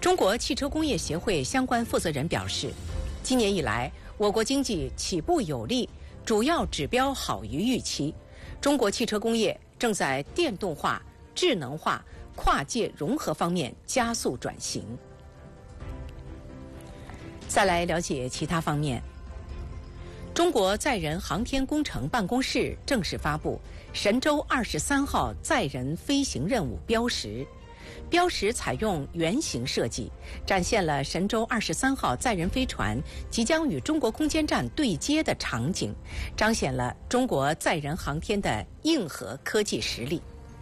中国汽车工业协会相关负责人表示，今年以来，我国经济起步有力，主要指标好于预期。中国汽车工业正在电动化、智能化、跨界融合方面加速转型。再来了解其他方面。中国载人航天工程办公室正式发布神舟23号载人飞行任务标识。标识采用圆形设计，展现了神舟23号载人飞船即将与中国空间站对接的场景，彰显了中国载人航天的硬核科技实力。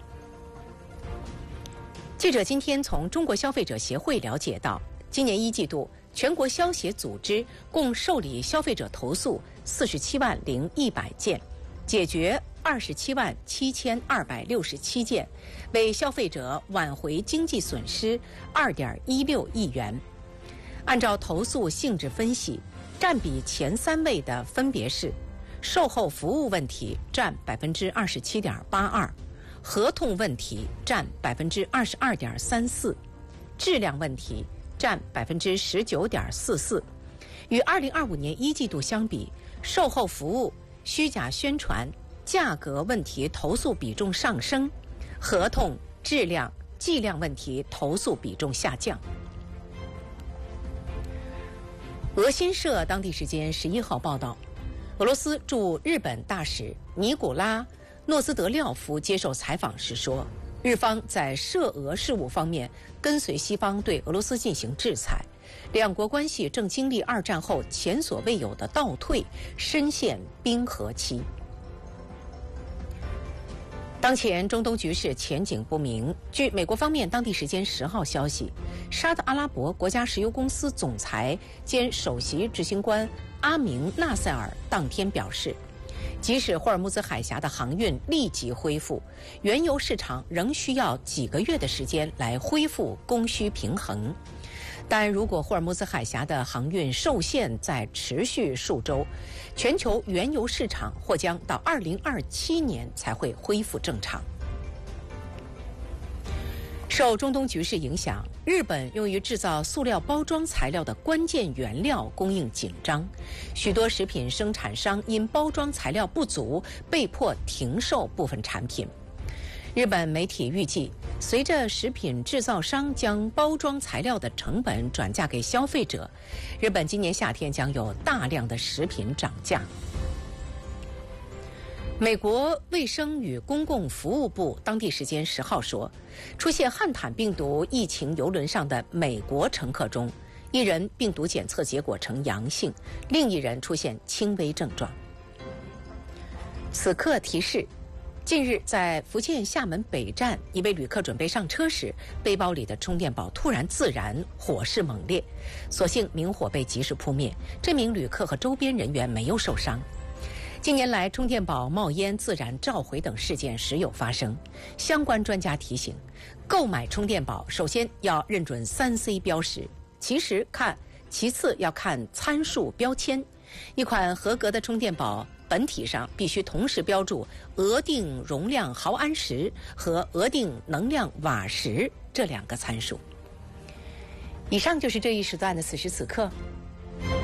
记者今天从中国消费者协会了解到，今年1季度，全国消协组织共受理消费者投诉47万0100件，解决27万7267件，为消费者挽回经济损失2.16亿元。按照投诉性质分析，占比前3位的分别是售后服务问题占27.82%，合同问题占22.34%，质量问题占19.44%。与2025年1季度相比，售后服务、虚假宣传、价格问题投诉比重上升，合同、质量、计量问题投诉比重下降。俄新社当地时间11号报道，俄罗斯驻日本大使尼古拉·诺兹德廖夫接受采访时说，日方在涉俄事务方面跟随西方对俄罗斯进行制裁，两国关系正经历2战后前所未有的倒退，深陷冰河期。当前中东局势前景不明。据美国方面当地时间10号消息，沙特阿拉伯国家石油公司总裁兼首席执行官阿明·纳塞尔当天表示，即使霍尔木兹海峡的航运立即恢复，原油市场仍需要几个月的时间来恢复供需平衡。但如果霍尔木兹海峡的航运受限再持续数周，全球原油市场或将到2027年才会恢复正常。受中东局势影响，日本用于制造塑料包装材料的关键原料供应紧张，许多食品生产商因包装材料不足，被迫停售部分产品。日本媒体预计，随着食品制造商将包装材料的成本转嫁给消费者，日本今年夏天将有大量的食品涨价。美国卫生与公共服务部当地时间10号说，出现汉坦病毒疫情邮轮上的美国乘客中，一人病毒检测结果呈阳性，另一人出现轻微症状。此刻提示，近日在福建厦门北站，一位旅客准备上车时，背包里的充电宝突然自燃，火势猛烈，所幸明火被及时扑灭，这名旅客和周边人员没有受伤。近年来，充电宝冒烟、自燃、召回等事件时有发生。相关专家提醒，购买充电宝首先要认准3C 标识，其次要看参数标签。一款合格的充电宝本体上必须同时标注额定容量毫安时和额定能量瓦时这2个参数。以上就是这一时段的此时此刻。